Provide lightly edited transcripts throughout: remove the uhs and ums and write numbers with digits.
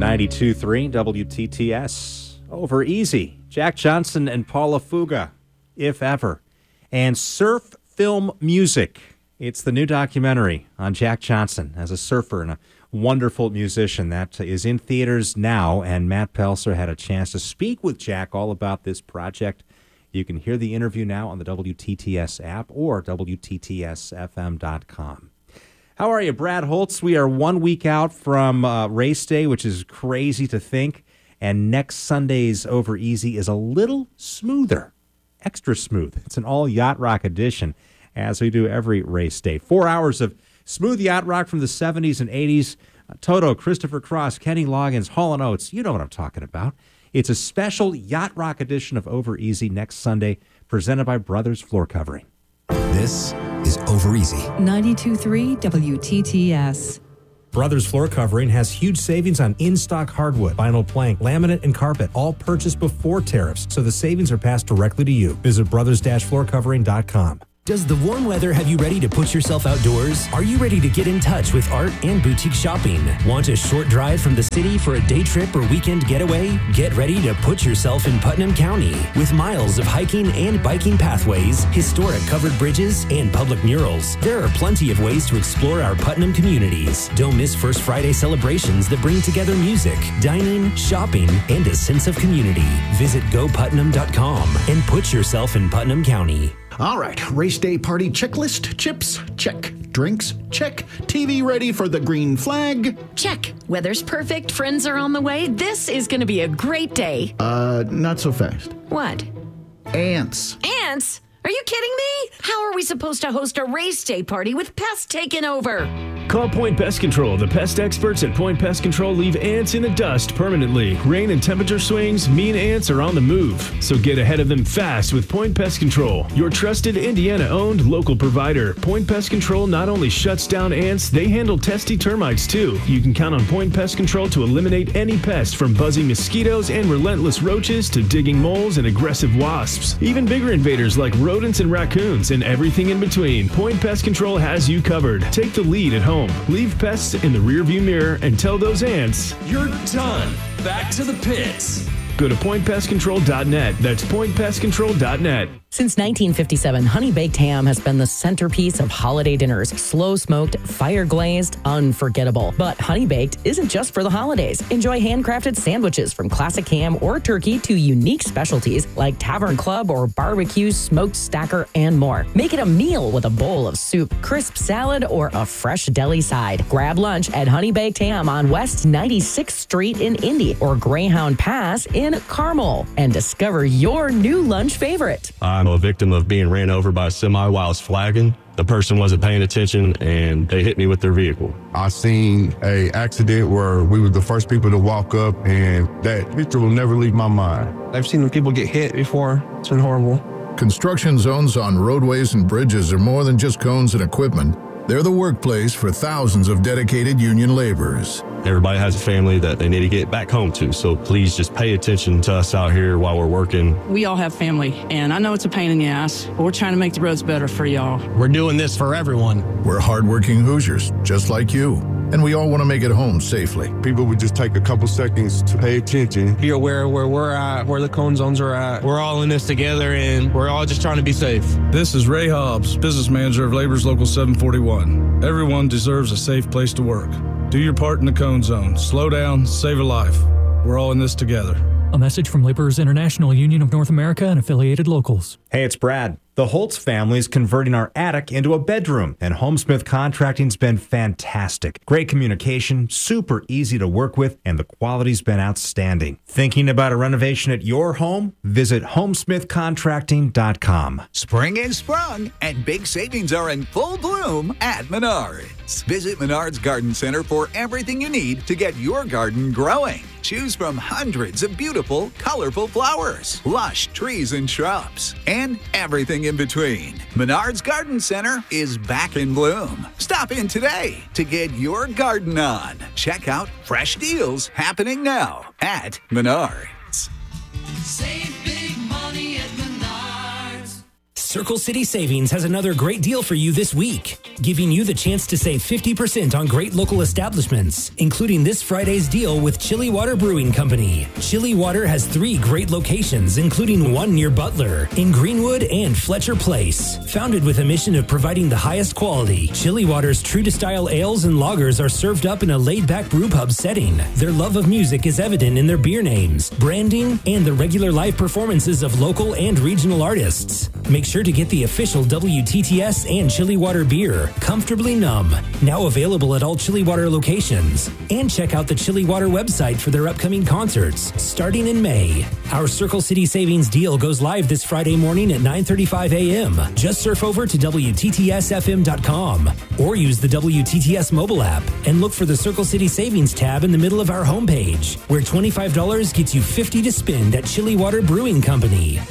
92.3 WTTS. Over Easy. Jack Johnson and Paula Fuga, If Ever. And Surf Film Music. It's the new documentary on Jack Johnson as a surfer and a wonderful musician that is in theaters now. And Matt Pelser had a chance to speak with Jack all about this project. You can hear the interview now on the WTTS app or WTTSFM.com. How are you, Brad Holtz? We are 1 week out from race day, which is crazy to think. And next Sunday's Over Easy is a little smoother, extra smooth. It's an all Yacht Rock edition, as we do every race day. 4 hours of smooth yacht rock from the 70s and 80s. Toto, Christopher Cross, Kenny Loggins, Hall & Oates. You know what I'm talking about. It's a special Yacht Rock edition of Over Easy next Sunday, presented by Brothers Floor Covering. This is Over Easy. 92.3 WTTS. Brothers Floor Covering has huge savings on in-stock hardwood, vinyl plank, laminate, and carpet, all purchased before tariffs, so the savings are passed directly to you. Visit brothers-floorcovering.com. Does the warm weather have you ready to put yourself outdoors? Are you ready to get in touch with art and boutique shopping? Want a short drive from the city for a day trip or weekend getaway? Get ready to put yourself in Putnam County. With miles of hiking and biking pathways, historic covered bridges, and public murals, there are plenty of ways to explore our Putnam communities. Don't miss First Friday celebrations that bring together music, dining, shopping, and a sense of community. Visit goputnam.com and put yourself in Putnam County. All right, race day party checklist. Chips, check. Drinks, check. TV ready for the green flag. Check. Weather's perfect. Friends are on the way. This is going to be a great day. Not so fast. What? Ants. Ants? Are you kidding me? How are we supposed to host a race day party with pests taking over? Call Point Pest Control. The pest experts at Point Pest Control leave ants in the dust permanently. Rain and temperature swings mean ants are on the move. So get ahead of them fast with Point Pest Control, your trusted Indiana-owned local provider. Point Pest Control not only shuts down ants, they handle testy termites too. You can count on Point Pest Control to eliminate any pest, from buzzing mosquitoes and relentless roaches to digging moles and aggressive wasps. Even bigger invaders like rodents and raccoons and everything in between. Point Pest Control has you covered. Take the lead at home. Leave pests in the rearview mirror and tell those ants, you're done. Back to the pits. Go to pointpestcontrol.net. That's pointpestcontrol.net. Since 1957, Honey Baked Ham has been the centerpiece of holiday dinners. Slow-smoked, fire-glazed, unforgettable. But Honey Baked isn't just for the holidays. Enjoy handcrafted sandwiches from classic ham or turkey to unique specialties like Tavern Club or barbecue, smoked stacker, and more. Make it a meal with a bowl of soup, crisp salad, or a fresh deli side. Grab lunch at Honey Baked Ham on West 96th Street in Indy or Greyhound Pass in Carmel and discover your new lunch favorite. I'm a victim of being ran over by a semi while I was flagging. The person wasn't paying attention and they hit me with their vehicle. I seen a accident where we were the first people to walk up, and that picture will never leave my mind. I've seen people get hit before. It's been horrible. Construction zones on roadways and bridges are more than just cones and equipment. They're the workplace for thousands of dedicated union laborers. Everybody has a family that they need to get back home to, so please just pay attention to us out here while we're working. We all have family, and I know it's a pain in the ass, but we're trying to make the roads better for y'all. We're doing this for everyone. We're hardworking Hoosiers, just like you, and we all want to make it home safely. People would just take a couple seconds to pay attention. Be aware of where we're at, where the cone zones are at. We're all in this together, and we're all just trying to be safe. This is Ray Hobbs, business manager of Labor's Local 741. Everyone deserves a safe place to work. Do your part in the cone zone. Slow down, save a life. We're all in this together. A message from Laborers International Union of North America and affiliated locals. Hey, it's Brad. The Holtz family is converting our attic into a bedroom, and Homesmith Contracting's been fantastic. Great communication, super easy to work with, and the quality's been outstanding. Thinking about a renovation at your home? Visit homesmithcontracting.com. Spring is sprung, and big savings are in full bloom at Menards. Visit Menards Garden Center for everything you need to get your garden growing. Choose from hundreds of beautiful, colorful flowers, lush trees and shrubs, and everything in between. Menards Garden Center is back in bloom. Stop in today to get your garden on. Check out fresh deals happening now at Menards. Save big money at Menards. Circle City Savings has another great deal for you this week, giving you the chance to save 50% on great local establishments, including this Friday's deal with Chili Water Brewing Company. Chili Water has 3 great locations, including one near Butler, in Greenwood and Fletcher Place. Founded with a mission of providing the highest quality, Chili Water's true-to-style ales and lagers are served up in a laid-back brew pub setting. Their love of music is evident in their beer names, branding, and the regular live performances of local and regional artists. Make sure to get the official WTTS and Chili Water beer, Comfortably Numb, now available at all Chili Water locations. And check out the Chili Water website for their upcoming concerts, starting in May. Our Circle City Savings deal goes live this Friday morning at 9:35 a.m. Just surf over to WTTSFM.com or use the WTTS mobile app and look for the Circle City Savings tab in the middle of our homepage, where $25 gets you $50 to spend at Chili Water Brewing Company.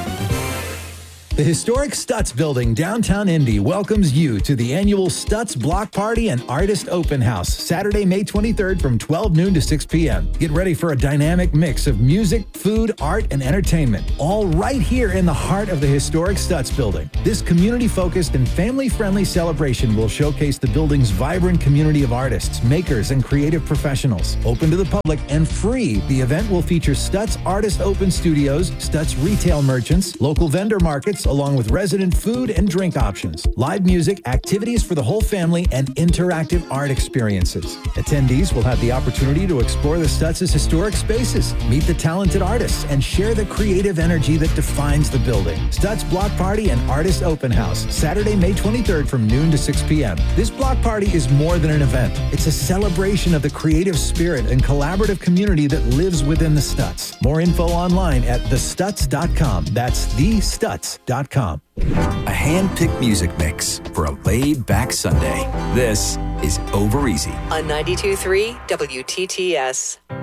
The historic Stutz Building, downtown Indy, welcomes you to the annual Stutz Block Party and Artist Open House, Saturday, May 23rd from 12 noon to 6 p.m. Get ready for a dynamic mix of music, food, art, and entertainment, all right here in the heart of the historic Stutz Building. This community-focused and family-friendly celebration will showcase the building's vibrant community of artists, makers, and creative professionals. Open to the public and free, the event will feature Stutz Artist Open Studios, Stutz retail merchants, local vendor markets, along with resident food and drink options, live music, activities for the whole family, and interactive art experiences. Attendees will have the opportunity to explore the Stutz's historic spaces, meet the talented artists, and share the creative energy that defines the building. Stutz Block Party and Artist Open House, Saturday, May 23rd from noon to 6 p.m. This block party is more than an event. It's a celebration of the creative spirit and collaborative community that lives within the Stutz. More info online at thestutz.com. That's thestutz.com. A hand-picked music mix for a laid-back Sunday. This is Over Easy On 92.3 WTTS.